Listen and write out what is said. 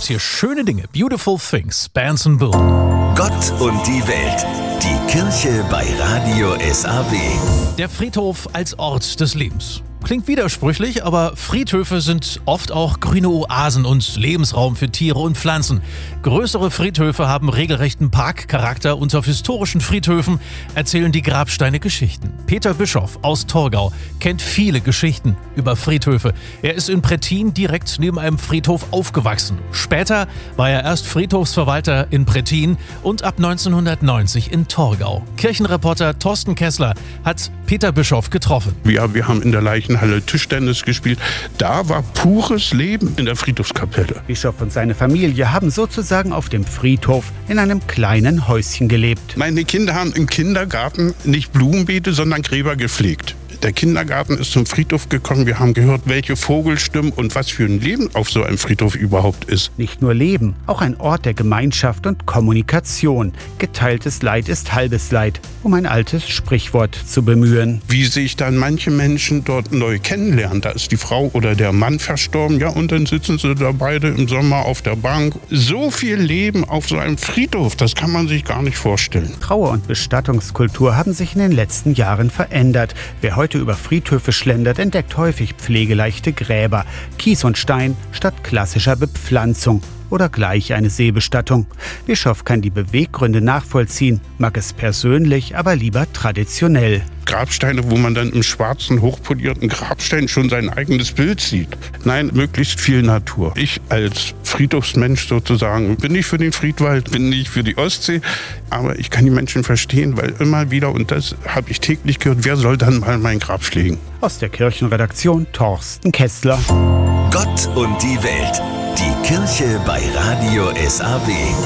hier schöne Dinge. Beautiful Things, Benson Boone. Gott und die Welt. Die Kirche bei Radio SAW. Der Friedhof als Ort des Lebens. Klingt widersprüchlich, aber Friedhöfe sind oft auch grüne Oasen und Lebensraum für Tiere und Pflanzen. Größere Friedhöfe haben regelrechten Parkcharakter und auf historischen Friedhöfen erzählen die Grabsteine Geschichten. Peter Bischoff aus Torgau kennt viele Geschichten über Friedhöfe. Er ist in Prettin direkt neben einem Friedhof aufgewachsen. Später war er erst Friedhofsverwalter in Prettin und ab 1990 in Torgau. Kirchenreporter Thorsten Kessler hat Peter Bischoff getroffen. Ja, wir haben in der Leichenhalle Tischtennis gespielt. Da war pures Leben in der Friedhofskapelle. Bischoff und seine Familie haben sozusagen auf dem Friedhof in einem kleinen Häuschen gelebt. Meine Kinder haben im Kindergarten nicht Blumenbeete, sondern Gräber gepflegt. Der Kindergarten ist zum Friedhof gekommen. Wir haben gehört, welche Vogelstimmen und was für ein Leben auf so einem Friedhof überhaupt ist. Nicht nur Leben, auch ein Ort der Gemeinschaft und Kommunikation. Geteiltes Leid ist halbes Leid, um ein altes Sprichwort zu bemühen. Wie sich dann manche Menschen dort neu kennenlernen. Da ist die Frau oder der Mann verstorben, ja, und dann sitzen sie da beide im Sommer auf der Bank. So viel Leben auf so einem Friedhof, das kann man sich gar nicht vorstellen. Trauer- und Bestattungskultur haben sich in den letzten Jahren verändert. Wer heute über Friedhöfe schlendert, entdeckt häufig pflegeleichte Gräber, Kies und Stein statt klassischer Bepflanzung oder gleich eine Seebestattung. Bischoff kann die Beweggründe nachvollziehen, mag es persönlich, aber lieber traditionell. Grabsteine, wo man dann im schwarzen, hochpolierten Grabstein schon sein eigenes Bild sieht. Nein, möglichst viel Natur. Ich als Friedhofsmensch sozusagen bin nicht für den Friedwald, bin nicht für die Ostsee, aber ich kann die Menschen verstehen, weil immer wieder, und das habe ich täglich gehört, wer soll dann mal mein Grab pflegen? Aus der Kirchenredaktion Thorsten Kessler. Gott und die Welt. Die Kirche bei Radio SAW.